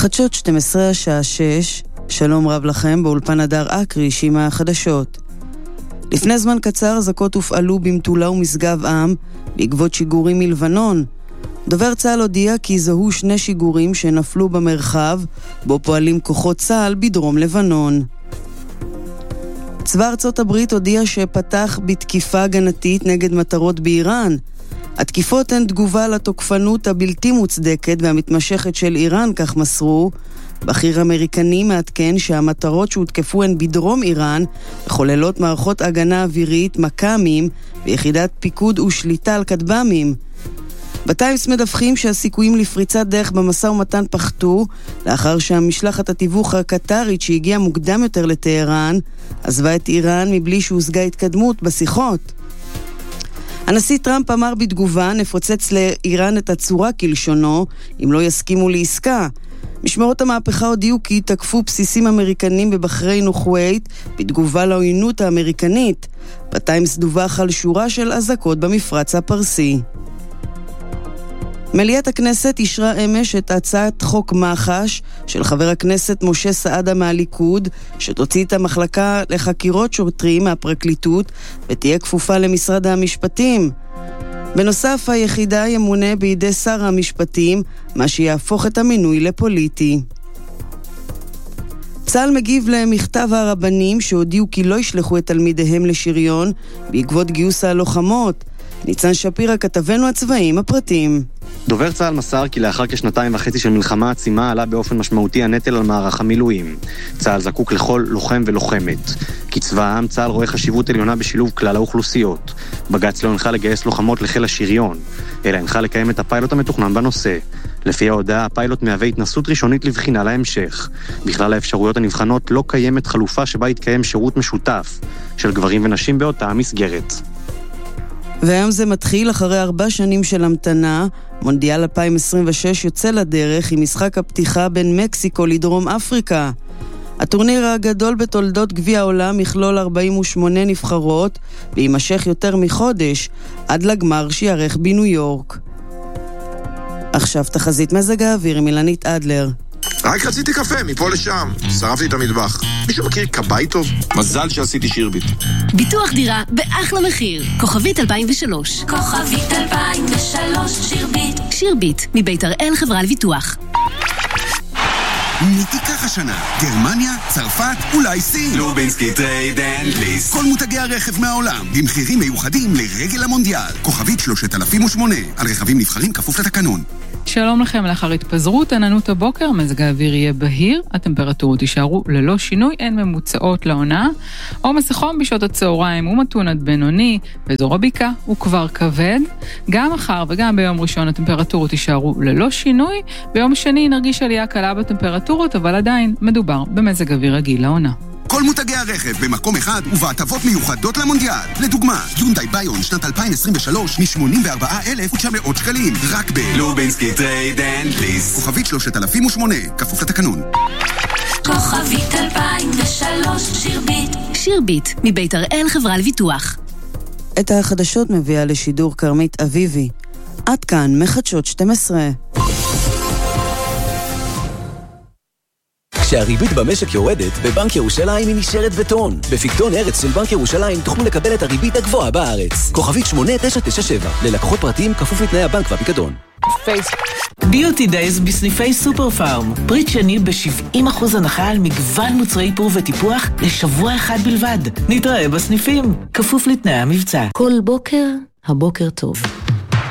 חדשות 12 השעה 6, שלום רב לכם, באולפן הדר אקרי, שימה החדשות. לפני זמן קצר אזעקות הופעלו במטולה ומשגב עם בעקבות שיגורים מלבנון. דובר צה"ל הודיע כי זוהו 2 שיגורים שנפלו במרחב בו פועלים כוחות צה"ל בדרום לבנון. צבא ארצות הברית הודיע שפתח בתקיפה הגנתית נגד מטרות באיראן. התקיפות הן תגובה לתוקפנות הבלתי מוצדקת והמתמשכת של איראן, כך מסרו. בכיר אמריקני מעדכן שהמטרות שהותקפו הן בדרום איראן, חוללות מערכות הגנה אווירית, מקאמים, ויחידת פיקוד ושליטה על כטב"מים. בטיימס מדווחים שהסיכויים לפריצת דרך במשא ומתן פחתו, לאחר שהמשלחת התיווך הקטרית שהגיעה מוקדם יותר לטהרן, עזבה את איראן מבלי שהושגה התקדמות בשיחות. הנשיא טראמפ אמר בתגובה, נפוצץ לאיראן את הצורה כלשונו, אם לא יסכימו לעסקה. משמרות המהפכה הודיעו כי תקפו בסיסים אמריקנים בבחריין וכווית בתגובה לעוינות האמריקנית. בטיימס דווח על שורה של אזעקות במפרץ הפרסי. מליאת הכנסת אישרה אמש את הצעת חוק מח"ש של חבר הכנסת משה סעדה מהליכוד, שתוציא את המחלקה לחקירות שוטרים מהפרקליטות ותהיה כפופה למשרד המשפטים. בנוסף, היחידה ימונה בידי שר המשפטים, מה שיהפוך את המינוי לפוליטי. צה"ל מגיב למכתב הרבנים שהודיעו כי לא ישלחו את תלמידיהם לשריון בעקבות גיוס הלוחמות. ניצן שפירא כתבנו הצבאיים הפרטים. דובר צה"ל מסר כי לאחר כ2.5 של מלחמה עצימה עלה באופן משמעותי הנטל על מערך המילואים. צה"ל זקוק לכל לוחם ולוחמת. כצבא העם צה"ל רואה חשיבות עליונה בשילוב כלל האוכלוסיות. בג"ץ לא הנחה לגייס לוחמות לחיל השריון, אלא הנחה לקיים את הפיילוט המתוכנן בנושא. לפי ההודעה, הפיילוט מהווה התנסות ראשונית לבחינה להמשך. בכלל האפשרויות הנבחנות לא קיימת חלופה שבה יתקיים שירות משותף של גברים ונשים באותה המסגרת. והיום זה מתחיל אחרי 4 שנים של המתנה. מונדיאל 2026 יוצא לדרך עם משחק הפתיחה בין מקסיקו לדרום אפריקה. הטורניר הגדול בתולדות גביע העולם יכלול 48 נבחרות ויימשך יותר מחודש עד לגמר שיערך בניו יורק. עכשיו תחזית מזג האוויר עם אילנית אדלר. רק רציתי קפה, מפה לשם. שרפתי את המטבח. מישהו מכיר קבאי טוב? מזל שעשיתי שירביט. ביטוח דירה באחלה מחיר. כוכבית 2003. כוכבית 2003, שירביט. שירביט, מבית הראל חברה לביטוח. מי תיקח השנה? גרמניה, צרפת, אולי סין? לובינסקי טרייד אנד ליסט. כל מותגי הרכב מהעולם, במחירים מיוחדים לרגל המונדיאל. כוכבית 3008. על רכבים נבחרים כפוף לתקנון. שלום לכם, לאחר התפזרות עננות הבוקר, מזג האוויר יהיה בהיר, הטמפרטורות יישארו ללא שינוי, אין ממוצעות לעונה. עומס החום בשעות הצהריים הוא מתון עד בינוני, באזור הבקעה הוא כבר כבד. גם מחר וגם ביום ראשון הטמפרטורות יישארו ללא שינוי, ביום שני נרגיש עלייה קלה בטמפרטורות, אבל עדיין מדובר במזג אוויר רגיל לעונה. כל מותגי הרכב במקום אחד ובהטבות מיוחדות למונדיאל. לדוגמה, יונדאי ביון שנת 2023 מ-84,900 שקלים, רק לובינסקי טרייד אנד ליסט. כוכבית 3008, כפוף לתקנון. כוכבית 2003, שירביט. שירביט, מבית הראל חברה לביטוח. את החדשות מביאה לשידור כרמית אביבי. עד כאן מחדשות 12. כשהריבית במשק יורדת, בבנק ירושלים היא נשארת בטון. בפיקדון ארץ של בנק ירושלים תוכלו לקבל את הריבית הגבוהה בארץ. כוכבית 8997, ללקוחות פרטיים כפוף לתנאי הבנק והפיקדון. ביוטי דייז בסניפי סופר פארם. פריט שני ב-70% הנחה על מגוון מוצרי איפור וטיפוח לשבוע אחד בלבד. נתראה בסניפים, כפוף לתנאי המבצע. כל בוקר, הבוקר טוב.